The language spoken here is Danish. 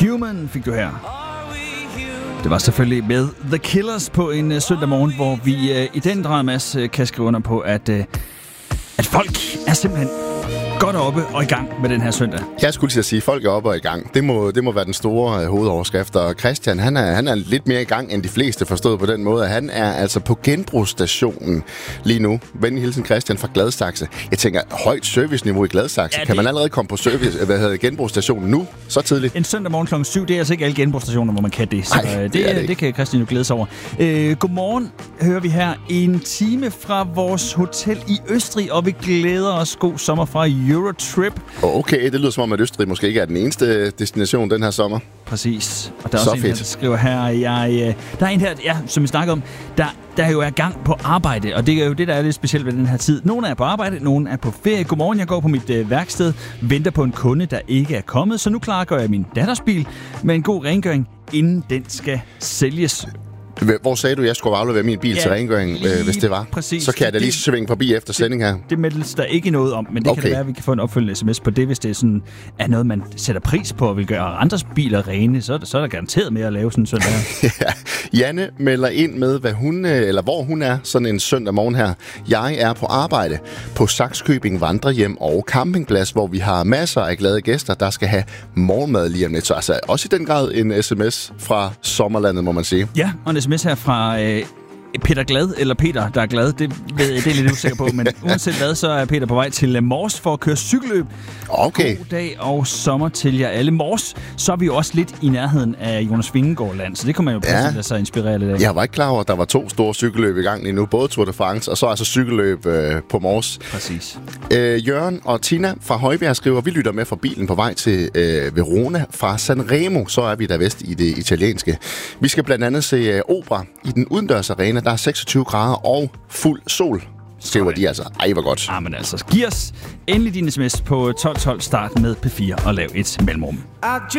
Human fik du her. Det var selvfølgelig med The Killers på en søndag morgen, hvor vi i den grad, Mads, kan skrive under på, at folk er simpelthen godt oppe og i gang med den her søndag. Jeg skulle til at sige, at folk er oppe og i gang. Det må være den store hovedoverskrift. Og Christian, han er lidt mere i gang end de fleste, forstået på den måde. Han er altså på genbrugsstationen lige nu. Venlig hilsen Christian fra Gladsaxe. Jeg tænker, højt serviceniveau i Gladsaxe. Ja, kan man allerede komme på genbrugsstationen nu? Så tidligt? En søndag morgen kl. 7, det er altså ikke alle genbrugsstationer, hvor man kan det. Så Ej, det kan Christian jo glæde sig over. Godmorgen, hører vi her. En time fra vores hotel i Østrig, og vi glæder os. God sommer fra Eurotrip. Okay, det lyder som om, at Østrig måske ikke er den eneste destination den her sommer. Præcis. Og der er også en her, der skriver her, der er en her, som vi snakker om, der jo er gang på arbejde, og det er jo det, der er lidt specielt ved den her tid. Nogle er på arbejde, nogle er på ferie. Godmorgen, jeg går på mit værksted, venter på en kunde, der ikke er kommet, så nu klargør jeg min datters bil med en god rengøring, inden den skal sælges. Hvor sagde du, at jeg skulle aflevere min bil til rengøring, hvis det var? Præcis. Så kan jeg da lige svinge forbi efter sending her. Det meldes der ikke noget om, men det kan da være, at vi kan få en opfølgende sms på det, hvis det er sådan, er noget, man sætter pris på og vil gøre andres biler rene, så er der garanteret med at lave sådan søndag her. Ja. Janne melder ind med, hvor hun er sådan en søndag morgen her. Jeg er på arbejde på Sakskøbing Vandrehjem og Campingplads, hvor vi har masser af glade gæster, der skal have morgenmad lige om lidt. Så altså også i den grad en sms fra sommerlandet, må man sige. Ja, og en sms her fra Peter Glad, eller Peter, der er glad, det er lidt usikker på, men uanset hvad, så er Peter på vej til Mors for at køre cykelløb. Okay. God dag og sommer til jer alle. Mors, så er vi jo også lidt i nærheden af Jonas Vingegaard Land, så det kan man jo pludselig lade sig inspirere lidt af. Jeg var ikke klar over, at der var 2 store cykelløb i gang lige nu, både Tour de France og så altså cykelløb på Mors. Præcis. Jørgen og Tina fra Højbjerg skriver, vi lytter med fra bilen på vej til Verona fra Sanremo, så er vi der vest i det italienske. Vi skal blandt andet se opera i den udendørs arena. Der er 26 grader og fuld sol, skriver de altså. Ej, hvor godt. Men altså, giv os endelig din sms på 1212 start med P4 og lav et mellemrum.